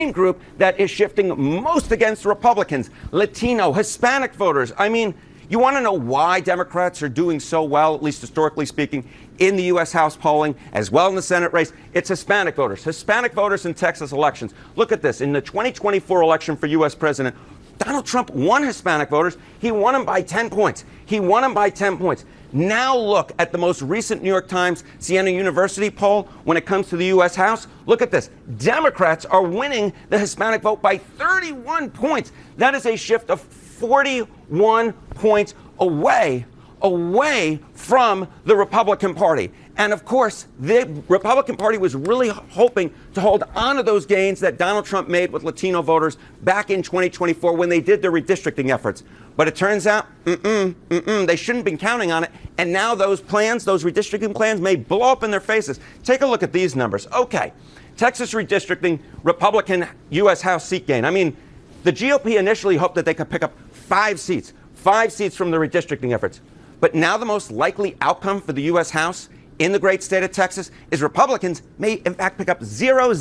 group that is shifting most against Republicans, Latino, Hispanic voters. I mean, you want to know why Democrats are doing so well, at least historically speaking, in the U.S. House polling, as well in the Senate race? It's Hispanic voters. Hispanic voters in Texas elections. Look at this. In the 2024 election for U.S. president, Donald Trump won Hispanic voters. He won them by 10 points. He won them by 10 points. Now look at the most recent New York Times Siena University poll when it comes to the U.S. House. Look at this. Democrats are winning the Hispanic vote by 31 points. That is a shift of 41 points away from the Republican Party. And of course, the Republican Party was really hoping to hold on to those gains that Donald Trump made with Latino voters back in 2024 when they did their redistricting efforts. But it turns out, they shouldn't have been counting on it. And now those plans, those redistricting plans, may blow up in their faces. Take a look at these numbers. Okay, Texas redistricting, Republican U.S. House seat gain. I mean, the GOP initially hoped that they could pick up 5 seats from the redistricting efforts. But now the most likely outcome for the U.S. House in the great state of Texas is Republicans may, in fact, pick up 0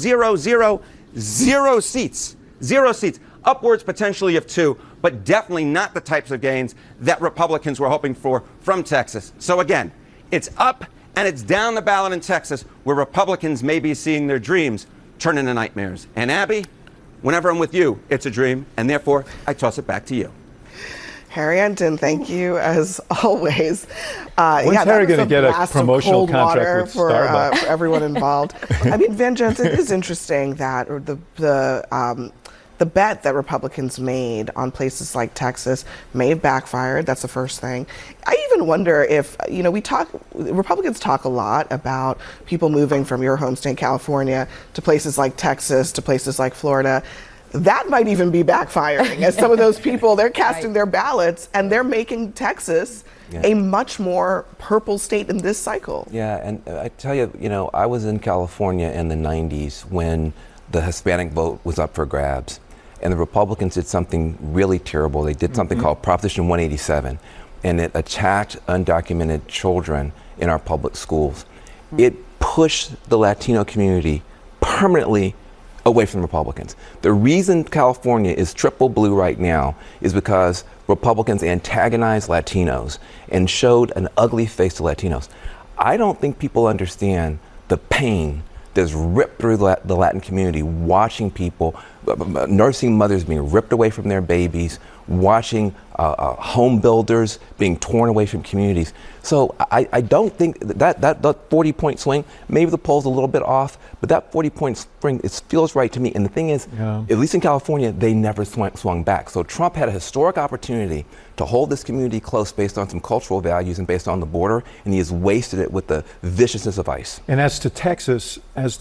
seats. 0 seats. Upwards potentially of 2, but definitely not the types of gains that Republicans were hoping for from Texas. So again, it's up and it's down the ballot in Texas, where Republicans may be seeing their dreams turn into nightmares. And Abby, whenever I'm with you, it's a dream, and therefore I toss it back to you. Harry Enten, thank you as always. When's Harry going to get a promotional contract with Starbucks? For everyone involved. I mean, Van Jones, it is interesting that the bet that Republicans made on places like Texas may have backfired. That's the first thing. I even wonder if, Republicans talk a lot about people moving from your home state, California, to places like Texas, to places like Florida. That might even be backfiring, as some of those people, they're casting their ballots and they're making Texas a much more purple state in this cycle. Yeah, and I tell you, I was in California in the 90s when the Hispanic vote was up for grabs. And the Republicans did something really terrible. They did something called Proposition 187, and it attacked undocumented children in our public schools. It pushed the Latino community permanently away from Republicans. The reason California is triple blue right now is because Republicans antagonized Latinos and showed an ugly face to Latinos. I don't think people understand the pain that's ripped through the Latin community, watching people, nursing mothers being ripped away from their babies, watching home builders being torn away from communities. So I don't think that 40-point swing, maybe the poll's a little bit off, but that 40-point swing, it feels right to me. And the thing is, at least in California, they never swung back. So Trump had a historic opportunity to hold this community close based on some cultural values and based on the border, and he has wasted it with the viciousness of ICE. And as to Texas,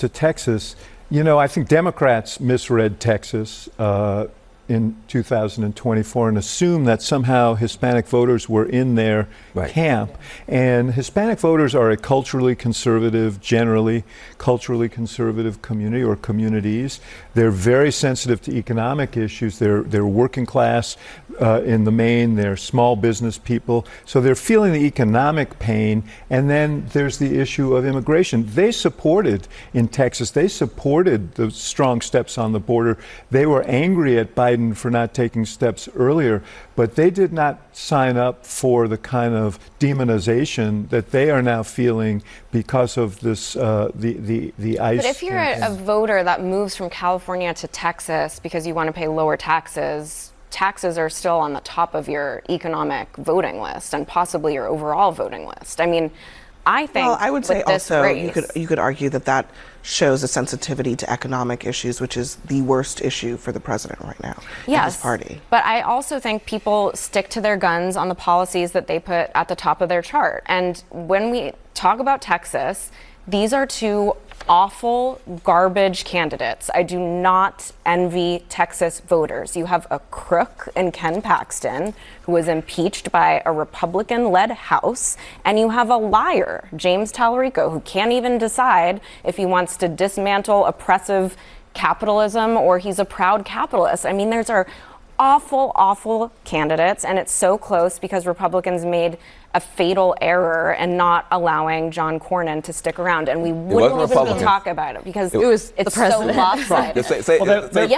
I think Democrats misread Texas in 2024 and assumed that somehow Hispanic voters were in their camp. And Hispanic voters are a culturally conservative, generally culturally conservative community or communities. They're very sensitive to economic issues. They're working class in the main. They're small business people. So they're feeling the economic pain. And then there's the issue of immigration. They supported, in Texas, they supported the strong steps on the border. They were angry at Biden for not taking steps earlier, but they did not sign up for the kind of demonization that they are now feeling because of this, the ICE. But if you're a voter that moves from California to Texas because you want to pay lower taxes, taxes are still on the top of your economic voting list and possibly your overall voting list. I mean, I think I would say also race, you could argue that shows a sensitivity to economic issues, which is the worst issue for the president right now in his party. But I also think people stick to their guns on the policies that they put at the top of their chart. And when we talk about Texas, these are two awful garbage candidates. I do not envy Texas voters. You have a crook in Ken Paxton, who was impeached by a Republican-led House, and you have a liar, James Talarico, who can't even decide if he wants to dismantle oppressive capitalism or he's a proud capitalist. I mean, there's awful, awful candidates, and it's so close because Republicans made a fatal error in not allowing John Cornyn to stick around, and we wouldn't even Republicans. talk about it because It was it's so lopsided. Just say, Well, say-